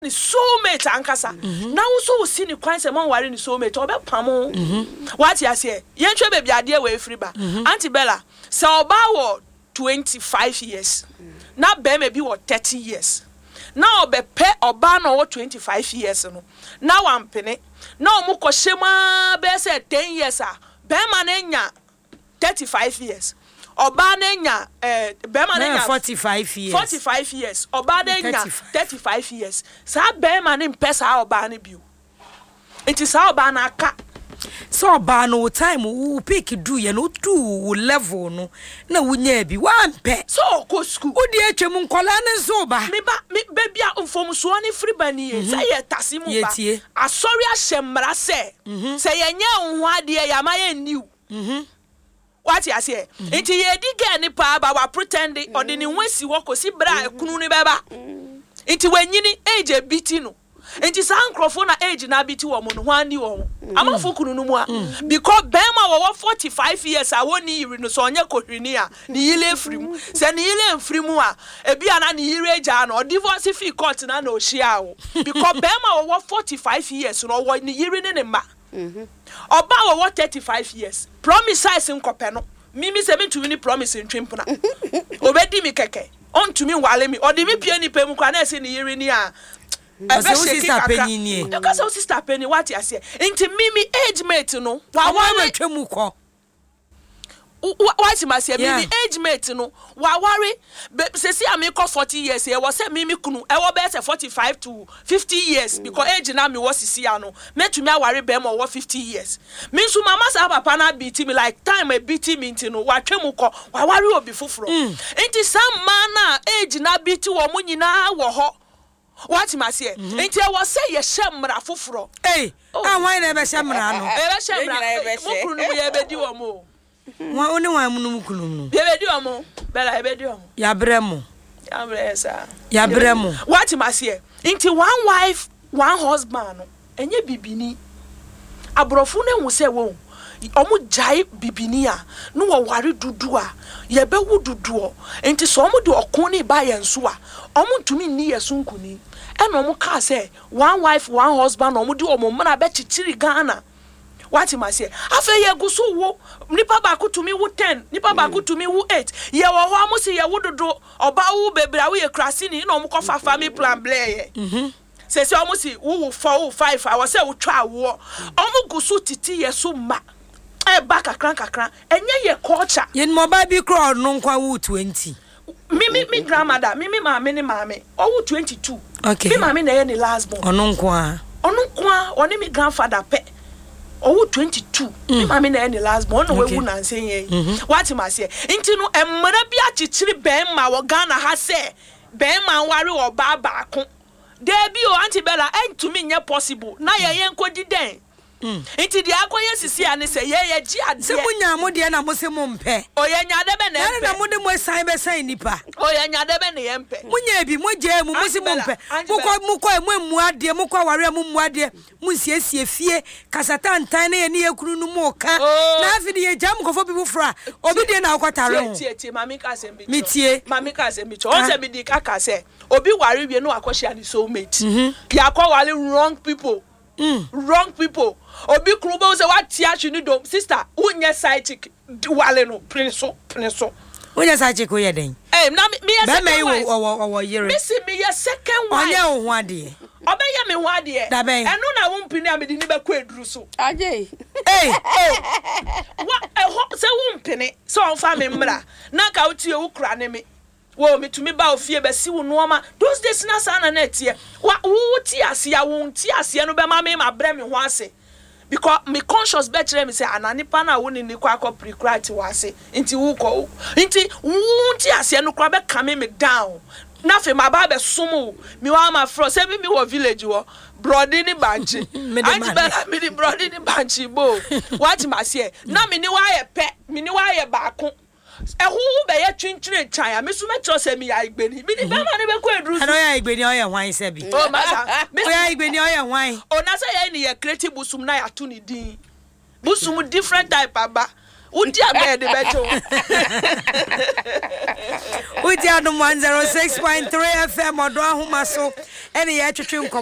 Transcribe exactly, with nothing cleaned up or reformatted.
ni soulmate ankasa na wo so si ni kwan se mon ware ni soulmate obepamo what you say yen twa baby ade we free ba Auntie Bella se oba wo twenty-five years na be me bi wo thirty years na obepe oba no wo twenty-five years no na wampene na omuko shema be se ten years a be ma na nya thirty-five years oba na nya eh be ma na nya forty-five years forty-five years oba na nya thirty-five years sa be ma na mpesa oba na biu it is how oba na aka so oba no time wo pick do ye no do level no na wunya bi wan pe so ko school wo de atwem nkola ne so ba me ba me baby a mfomso ani free ba ni ye say ye tase mu ba asori a hyemra se se ye nya ho ade ya ma ye new mhm what you say enti ye di girl ni pa ba wa pretend or the ni wasi wo kosi bra ekunu ni beba enti wanyini age biti no enti sa nkrofo na age na biti wo mo no ho ani wo amafo kunu no mu a because bema wo forty-five years a woni yiri no so onye kohwini a ni yile frim se ni yile mfrim a ebi ana ni yire age na o divorce fee court na na o hia wo because bema wo forty-five years no wo ni yiri ne ne ma mhm oba wo thirty-five years promise size nkope no mimi se me tumi ni promise ntwempuna obedi mi keke on tumi wale mi odi mi pie ni pemu kwa na se ni yiri ni a ebe sister penny ni because o sister penny what you say inti mimi age mate no wa wa twemu ko what you say mimi age mate no wa worry se si am ko forty years e was say mimi kunu e wo be say forty-five to fifty years because age na me was sisi ya no metumi aware be mo wo fifty years me so mama sa papa na beat me like time e beat me nti no wa twemu ko wa worry obi foforo inti some man na age na beat wo mo nyina wo ho what you say enti e was say ye shemra foforo eh anwan na be shemra no e be shemra mo kunu no ye be di wo mo wa oni wa munum kunum no ye be di omo Bella ye be di omo ya bremo ya bresa ya bremo what you say into one wife one husband no enye bibini abrofo ne hu se wo omo jai bibini a no wo ware dudu a ye be wu dudu o enti so omo de okon ni ba yenso a omo ntumi ni yesunkuni ena omo ka se one wife one husband omo de omo mna be chichiri Ghana what you say afa ye guso wo nipa ba ko tumi wo ten nipa ba ko tumi wo eight ye wo ho amo se ye wo dodo oba wo bebra wo ye krasi ni na omo ko fa family plan bleye mhm se se omo si wo four wo five I was say wo twa wo omo guso titi ye so ma e ba kakran kakran enye ye culture ye mo ba bi kro no nkwa wo twenty mimi mi grandmother mimi ma me ni ma me o wo twenty-two okay mi ma me na ye ni last born ono nkwa ono nkwa oni mi grandfather pe oh twenty-two me mama na any last born no we wu na nsen ye what you say nti no emmara bi achichiri ben ma wo Ghana ha se ben ma ware wo ba ba ko dey bi o Auntie Bella entumi nye possible na ye ye nkodi den nti di akoye sisi ane se ye ye gi ade se munya mo de na mo se mo mpe o ye nya de be na mpe na mo de mo san be san nipa o ye nya de be na ye mpe munya bi mo je mu mo se mo mpe mo ko mo ko mo mu ade mo ko ware mo mu ade mo siesie fie kasata ntan na ye ne yakunu no mo ka na afi de ye jam ko fo bi bufra obi de na akwatare ho tie tie mami ka se mbi mitie mami ka se mbi o se bi di ka ka se obi ware wie no akohia ni soulmate ya ko wale wrong people Mm. wrong people obi krubo say what tia chini do sister unye side chick wale no prinso prinso unye side chick oye den eh na me yes be me wo wo yere me see me yes second wife onye wo ho ade obeya me ho ade enu na wo mpini amedi ni be ko eduru so aje eh eh what eh ho say wo mpini so on fa me mra na ka utie wo kura ne me wo me tumi ba ofie be si wo nooma those days na sana na tie wa wo ti ase ya wo ti ase no be ma me ma bre me ho ase because me conscious be kire me say anani pa na wo ni ni kwa ko precrat wo ase nti wo ko nti wo ti ase no kwa be kame me down na fe ma ba be sumu me wa ma fro say me wo village wo brody ni banchi Auntie Bella me ni brody ni banchi bo what ma say na me ni wa ye pe me ni wa ye ba ko ehu be ye twintwire chan ya mesu metro se mi ya igbeni mi ni be ma ne be ko eduru ano ya igbeni o ye hwan se bi o masa o ya igbeni o ye hwan o na say ye ni ye creative busum na ya to ni din busum different type aba Udi abed beto. Udi adum one oh six point three F M odo ahoma so ene ye twetwe